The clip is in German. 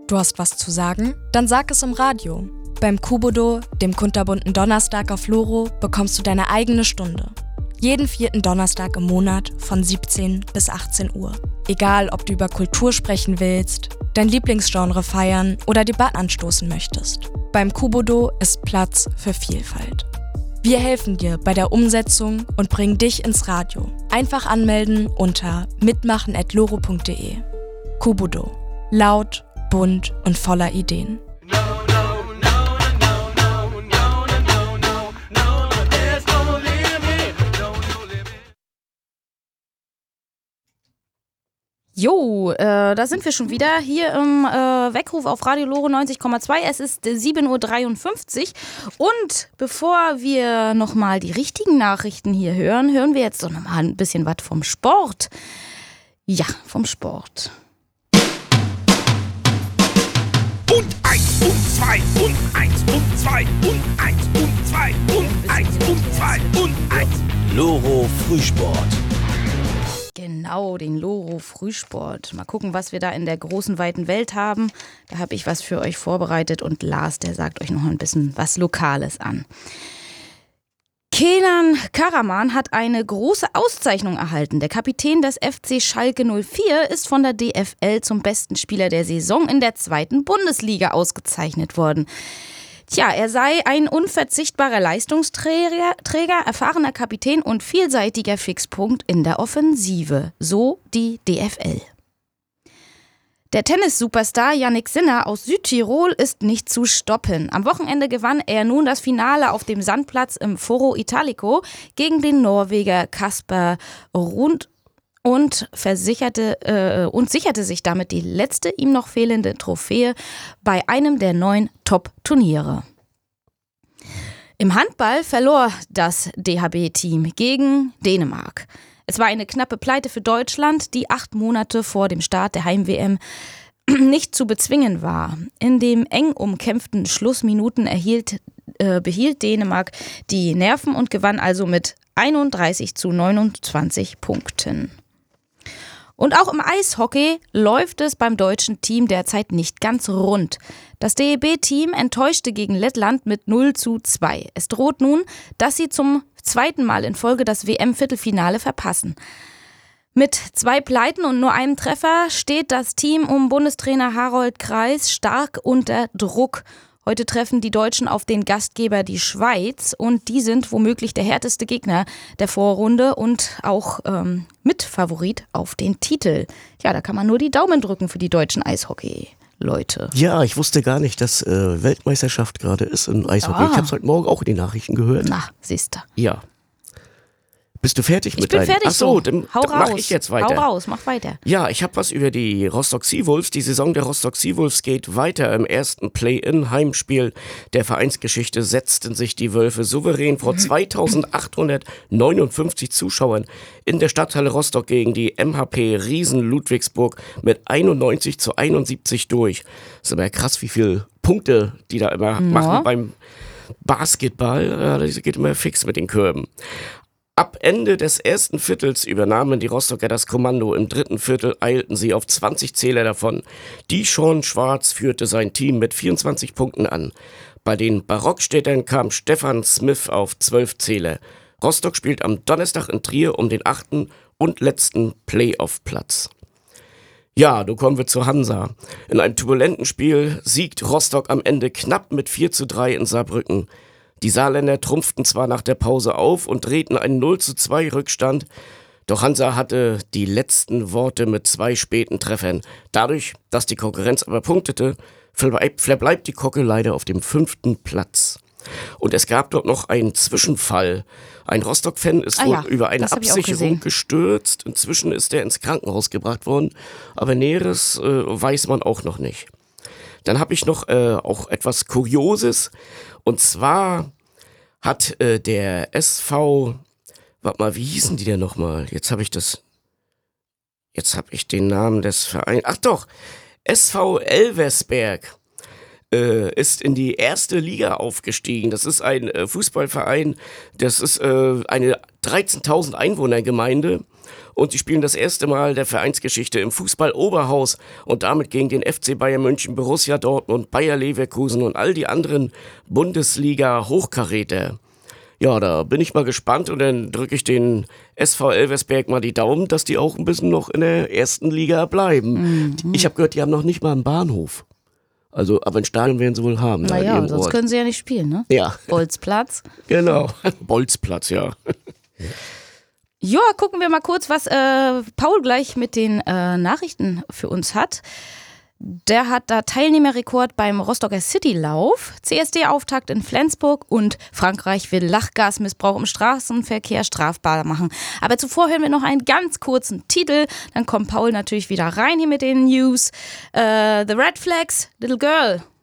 Du hast was zu sagen? Dann sag es im Radio. Beim Kubodo, dem kunterbunten Donnerstag auf Loro, bekommst du deine eigene Stunde. Jeden 4. Donnerstag im Monat von 17 bis 18 Uhr. Egal, ob du über Kultur sprechen willst, dein Lieblingsgenre feiern oder Debatten anstoßen möchtest. Beim Kubodo ist Platz für Vielfalt. Wir helfen dir bei der Umsetzung und bringen dich ins Radio. Einfach anmelden unter mitmachen@loro.de. Kubodo. Laut, bunt und voller Ideen. Jo, da sind wir schon wieder hier im Weckruf auf Radio Loro 90,2. Es ist 7:53 Uhr und bevor wir nochmal die richtigen Nachrichten hier hören, hören wir jetzt doch nochmal ein bisschen was vom Sport. Ja, vom Sport. Und 1 und 2 und 1 und 2 und 1 und 2 und 1 und 2 und 1. Loro Frühsport. Genau, den Loro Frühsport. Mal gucken, was wir da in der großen, weiten Welt haben. Da habe ich was für euch vorbereitet und Lars, der sagt euch noch ein bisschen was Lokales an. Kenan Karaman hat eine große Auszeichnung erhalten. Der Kapitän des FC Schalke 04 ist von der DFL zum besten Spieler der Saison in der 2. Bundesliga ausgezeichnet worden. Tja, er sei ein unverzichtbarer Leistungsträger, erfahrener Kapitän und vielseitiger Fixpunkt in der Offensive, so die DFL. Der Tennis-Superstar Jannik Sinner aus Südtirol ist nicht zu stoppen. Am Wochenende gewann er nun das Finale auf dem Sandplatz im Foro Italico gegen den Norweger Kasper Ruud und sicherte sich damit die letzte ihm noch fehlende Trophäe bei einem der 9 Top-Turniere. Im Handball verlor das DHB-Team gegen Dänemark. Es war eine knappe Pleite für Deutschland, die 8 Monate vor dem Start der Heim-WM nicht zu bezwingen war. In den eng umkämpften Schlussminuten behielt Dänemark die Nerven und gewann also mit 31:29 Punkten. Und auch im Eishockey läuft es beim deutschen Team derzeit nicht ganz rund. Das DEB-Team enttäuschte gegen Lettland mit 0:2. Es droht nun, dass sie zum 2. Mal in Folge das WM-Viertelfinale verpassen. Mit 2 Pleiten und nur einem Treffer steht das Team um Bundestrainer Harold Kreis stark unter Druck. Heute treffen die Deutschen auf den Gastgeber, die Schweiz, und die sind womöglich der härteste Gegner der Vorrunde und auch Mitfavorit auf den Titel. Ja, da kann man nur die Daumen drücken für die deutschen Eishockey-Leute. Ja, ich wusste gar nicht, dass Weltmeisterschaft gerade ist in Eishockey. Ich habe es heute Morgen auch in den Nachrichten gehört. Na, siehst du. Ja. Bist du fertig mit deinem? Ich bin fertig. Achso, dann Hau raus. Mach ich jetzt weiter. Hau raus, mach weiter. Ja, ich habe was über die Rostock Seawolves. Die Saison der Rostock Seawolves geht weiter. Im ersten Play-in-Heimspiel der Vereinsgeschichte setzten sich die Wölfe souverän vor 2859 Zuschauern in der Stadthalle Rostock gegen die MHP Riesen Ludwigsburg mit 91:71 durch. Das ist immer krass, wie viele Punkte die da immer machen beim Basketball. Das geht immer fix mit den Körben. Ab Ende des ersten Viertels übernahmen die Rostocker das Kommando. Im dritten Viertel eilten sie auf 20 Zähler davon. Dishon Schwarz führte sein Team mit 24 Punkten an. Bei den Barockstädtern kam Stefan Smith auf 12 Zähler. Rostock spielt am Donnerstag in Trier um den 8. und letzten Playoff-Platz. Ja, nun kommen wir zu Hansa. In einem turbulenten Spiel siegt Rostock am Ende knapp mit 4:3 in Saarbrücken. Die Saarländer trumpften zwar nach der Pause auf und drehten einen 0:2 Rückstand, doch Hansa hatte die letzten Worte mit 2 späten Treffern. Dadurch, dass die Konkurrenz aber punktete, verbleibt die Kocke leider auf dem 5. Platz. Und es gab dort noch einen Zwischenfall. Ein Rostock-Fan ist wohl über eine Absicherung gestürzt. Inzwischen ist er ins Krankenhaus gebracht worden, aber Näheres weiß man auch noch nicht. Dann habe ich noch auch etwas Kurioses. Und zwar hat der SV, warte mal, wie hießen die denn nochmal? Jetzt habe ich den Namen des Vereins. Ach doch, SV Elversberg ist in die 1. Liga aufgestiegen. Das ist ein Fußballverein, das ist eine 13.000 Einwohnergemeinde. Und sie spielen das erste Mal der Vereinsgeschichte im Fußball-Oberhaus und damit gegen den FC Bayern München, Borussia Dortmund, Bayer Leverkusen und all die anderen Bundesliga-Hochkaräter. Ja, da bin ich mal gespannt und dann drücke ich den SV Elversberg mal die Daumen, dass die auch ein bisschen noch in der ersten Liga bleiben. Ich habe gehört, die haben noch nicht mal einen Bahnhof. Also, aber ein Stadion werden sie wohl haben. Naja, sonst können sie ja nicht spielen, ne? Ja. Bolzplatz. Genau, Bolzplatz, ja. Ja, gucken wir mal kurz, was Paul gleich mit den Nachrichten für uns hat. Der hat da Teilnehmerrekord beim Rostocker Citylauf, CSD-Auftakt in Flensburg und Frankreich will Lachgasmissbrauch im Straßenverkehr strafbar machen. Aber zuvor hören wir noch einen ganz kurzen Titel, dann kommt Paul natürlich wieder rein hier mit den News. The Red Flags, Little Girl.